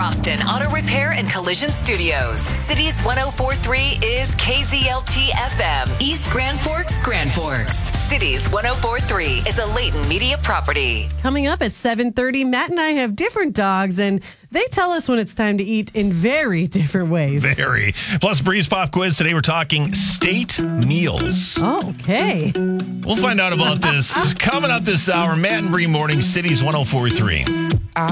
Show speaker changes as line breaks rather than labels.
Roston Auto Repair and Collision Studios. Cities 104.3 is KZLT FM. East Grand Forks, Grand Forks. Cities 104.3 is a Leighton Media property.
Coming up at 7:30, Matt and I have different dogs, and they tell us when it's time to eat in very different ways.
Very. Plus, Breeze Pop quiz. Today we're talking state meals.
Oh, okay.
We'll find out about this coming up this hour. Matt and Bree Morning, Cities 104.3.